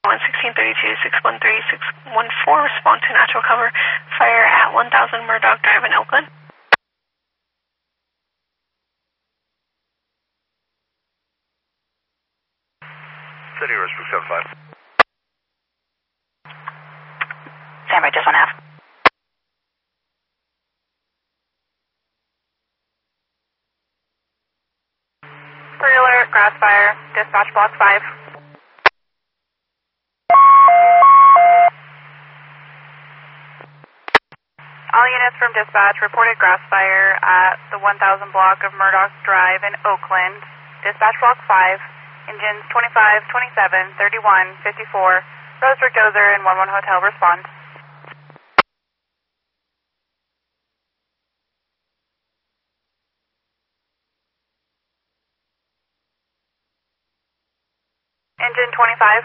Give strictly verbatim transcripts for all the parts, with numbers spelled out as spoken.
one sixteen thirty-two, six one three, six one four, respond to natural cover fire at one thousand Murdoch Drive in Oakland. City Westbrook seven five. Sam, right, just one half. Three alert, grass fire, dispatch block five. All units from dispatch reported grass fire at the one thousand block of Murdoch Drive in Oakland. Dispatch block five, engines twenty-five, twenty-seven, thirty-one, fifty-four, Roseburg Dozer and one one Hotel respond. Engine twenty-five.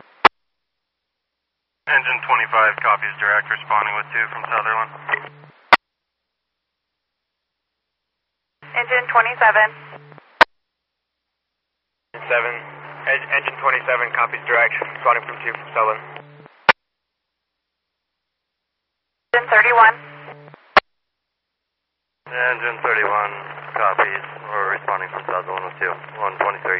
Engine twenty-five copies direct, responding with two from Sutherland. Engine twenty-seven. Seven. En- engine twenty-seven copies direct, responding from two from Sutherland. Engine thirty-one. Engine thirty-one copies, we're responding from Sutherland with two, one twenty-three.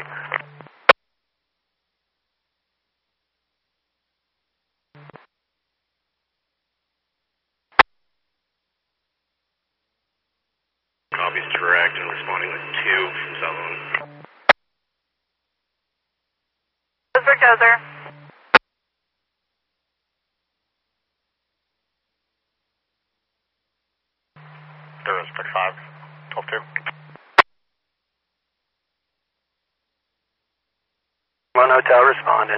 Copies direct and responding with two from Sutherland. Roseburg Dozer. Roseburg five, twelve two. One Hotel responding.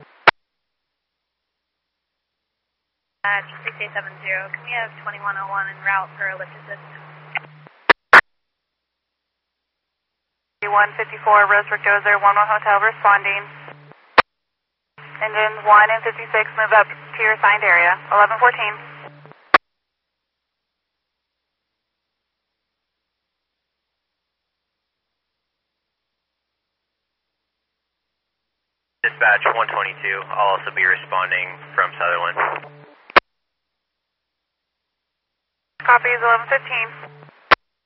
Uh, six eight seven zero, can we have twenty-one oh one en route for a lift assist? one fifty-four, Roseburg Dozer, one one Hotel responding. Engines one and fifty-six move up to your assigned area. eleven fourteen. Dispatch one twenty-two, I'll also be responding from Sutherland. Copies eleven fifteen.